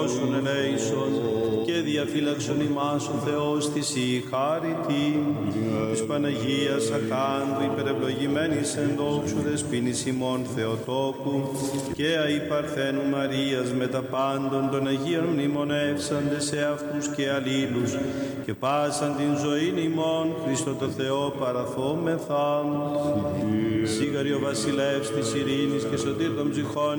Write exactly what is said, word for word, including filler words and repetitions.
σώσον ελέησον και διαφύλαξον ημάς ο Θεός της η χάρητη της Παναγίας Ακάνδου υπερευλογημένης εν δόξου δεσποίνης ημών Θεοτόκου και αη Παρθένου Μαρίας με τα πάντων των Αγίων μνημονεύσαντες σε αυτούς και αλλήλους και πάσαν την ζωήν ημών Χριστό το Θεό παραθόμεθα. Σίγαρη ο βασιλεύς της ειρήνης και σωτήρ των ψυχών